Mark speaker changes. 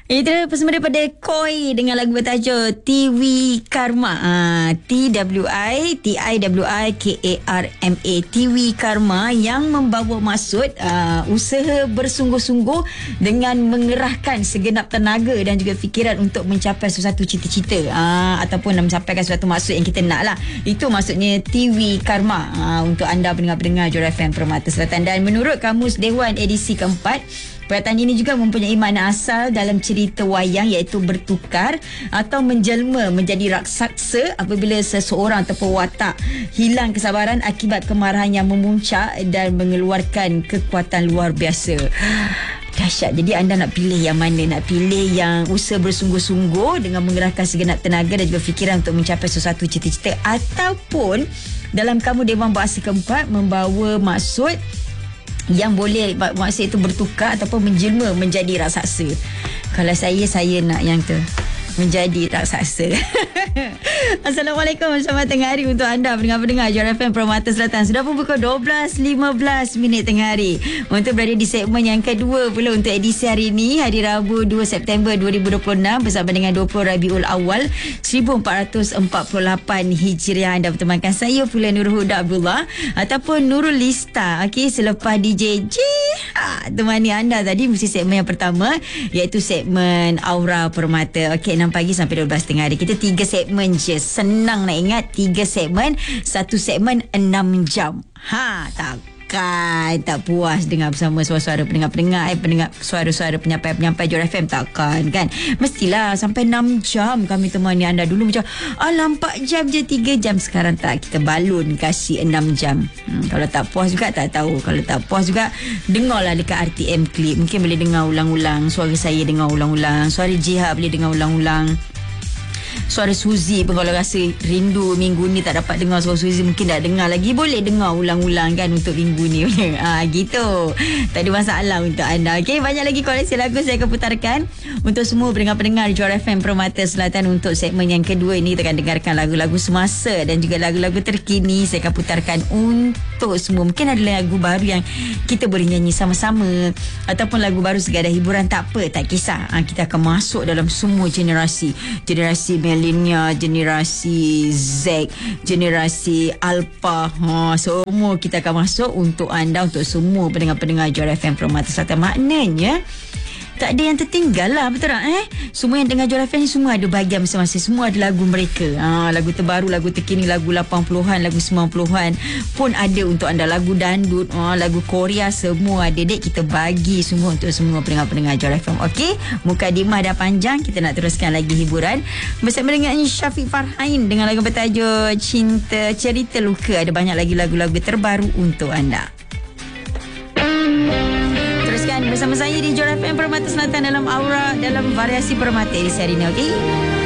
Speaker 1: Itu bersama daripada Koi dengan lagu bertajuk Tiwi Karma. T-W-I-T-I-W-I-K-A-R-M-A. Tiwi Karma yang membawa maksud usaha bersungguh-sungguh dengan mengerahkan segenap tenaga dan juga fikiran untuk mencapai sesuatu cita-cita ataupun mencapai sesuatu maksud yang kita nak lah. Itu maksudnya Tiwi Karma untuk anda pendengar-pendengar Johor FM Permata Selatan. Dan menurut Kamus Dewan edisi keempat, perkataan ini juga mempunyai makna asal dalam cerita wayang, iaitu bertukar atau menjelma menjadi raksasa apabila seseorang ataupun watak hilang kesabaran akibat kemarahan yang memuncak dan mengeluarkan kekuatan luar biasa. Dahsyat. Jadi anda nak pilih yang mana? Nak pilih yang usaha bersungguh-sungguh dengan mengerahkan segenap tenaga dan juga fikiran untuk mencapai sesuatu cita-cita, ataupun dalam Kamus Dewan Bahasa keempat membawa maksud yang boleh maksud itu bertukar ataupun menjelma menjadi raksasa. Kalau saya nak yang tu, menjadi raksasa. Assalamualaikum, selamat tengah hari untuk anda pendengar-pendengar Johor FM Permata Selatan. Sudah pun pukul 12.15 tengah hari untuk berada di segmen yang kedua pula untuk edisi hari ini, hari Rabu 2 September 2026 bersama dengan 20 Rabiul Awal 1448 Hijriah. Anda bertemankan saya Fulan Nurul Huda Abdullah ataupun Nurul Lista. Okey, selepas DJ J temani anda tadi mesti segmen yang pertama, iaitu segmen Aura Permata. Okey, 6 pagi sampai 12 tengah hari. Kita 3 segmen je. Senang nak ingat, 3 segmen, 1 segmen 6 jam. Takkan tak puas dengar bersama suara-suara pendengar-pendengar, pendengar suara-suara penyampai-penyampai Johor FM, takkan kan? Mestilah sampai 6 jam kami temani anda. Dulu macam 4 jam je, 3 jam. Sekarang tak, kita balun kasih 6 jam. Kalau tak puas juga tak tahu. Kalau tak puas juga, dengarlah dekat RTM Clip. Mungkin boleh dengar ulang-ulang. Suara saya dengar ulang-ulang. Suara Jiha boleh dengar ulang-ulang. Suara Suzy pun kalau rasa rindu minggu ni tak dapat dengar suara Suzy, mungkin tak dengar lagi, boleh dengar ulang-ulang kan untuk minggu ni. Gitu. Tak ada masalah untuk anda. Okey, banyak lagi koleksi lagu saya akan putarkan untuk semua pendengar-pendengar Johor FM Permata Selatan. Untuk segmen yang kedua ini kita akan dengarkan lagu-lagu semasa dan juga lagu-lagu terkini saya akan putarkan untuk semua. Mungkin ada lagu baru yang kita boleh nyanyi sama-sama ataupun lagu baru sekadar hiburan, tak apa, tak kisah. Kita akan masuk dalam semua generasi milenial, generasi Z, generasi Alpha, semua kita akan masuk untuk anda, untuk semua pendengar-pendengar Johor FM Permata Selatan. Maknanya tak ada yang tertinggal lah, betul tak? Semua yang dengar Johor FM ni semua ada bahagian masing-masing. Semua ada lagu mereka. Lagu terbaru, lagu terkini, lagu 80-an, lagu 90-an pun ada untuk anda. Lagu dandut, lagu Korea, semua ada. Dek, kita bagi semua untuk semua pendengar-pendengar Johor FM. Okey, mukadimah dah panjang. Kita nak teruskan lagi hiburan bersama dengan Syafiq Farhain dengan lagu bertajuk Cerita Luka. Ada banyak lagi lagu-lagu terbaru untuk anda. Bersama saya di Johor FM Permata Selatan dalam Aura, dalam variasi Permata di sehari ini. Okey.